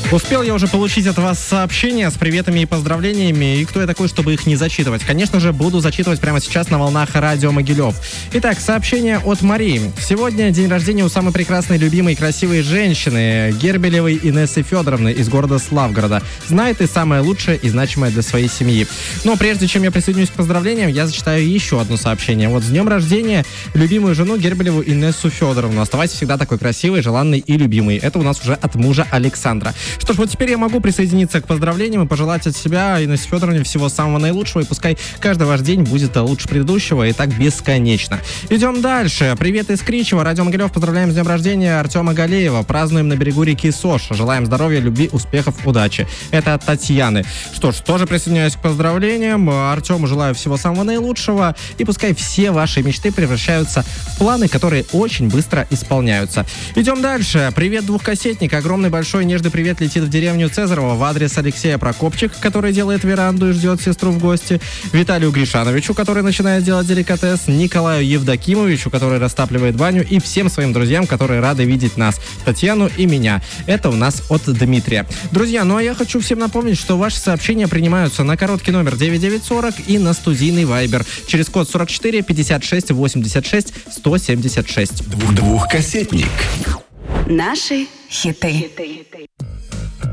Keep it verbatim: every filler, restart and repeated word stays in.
Успел я уже получить от вас сообщения с приветами и поздравлениями. И кто я такой, чтобы их не зачитывать? Конечно же, буду зачитывать прямо сейчас на волнах радио Могилев. Итак, сообщение от Марии. Сегодня день рождения у самой прекрасной, любимой и красивой женщины Гербелевой Инессы Федоровны из города Славгорода. Знает и самое лучшее и значимое для своей семьи. Но прежде чем я присоединюсь к поздравлениям, я зачитаю еще одно сообщение. Вот с днем рождения любимую жену Гербелеву Инессу Федоровну. Оставайся всегда такой красивой, желанной и любимой. Это у нас уже от мужа Александра. Что ж, вот теперь я могу присоединиться к поздравлениям и пожелать от себя Инессе Федоровне всего самого наилучшего. И пускай каждый ваш день будет лучше предыдущего, и так бесконечно. Идем дальше. Привет из Кричева. Радио Могилев. Поздравляем с днем рождения Артема Галеева. Празднуем на берегу реки Сош. Желаем здоровья, любви, успехов, удачи. Это от Татьяны. Что ж, тоже присоединяюсь к поздравлениям. Артему желаю всего самого наилучшего. И пускай все ваши мечты превращаются в планы, которые очень быстро исполняются. Идем дальше. Привет, двухкассетник. Огромный, большой, нежный привет летит в деревню Цезарово в адрес Алексея Прокопчик, который делает веранду и ждет сестру в гости, Виталию Гришановичу, который начинает делать деликатес, Николаю Евдокимовичу, который растапливает баню, и всем своим друзьям, которые рады видеть нас, Татьяну и меня. Это у нас от Дмитрия. Друзья, ну а я хочу всем напомнить, что ваши сообщения принимаются на короткий номер девять девять сорок и на студийный вайбер через код сорок четыре пятьдесят шесть восемьдесят шесть сто семьдесят шесть. Двухкассетник. Наши хиты.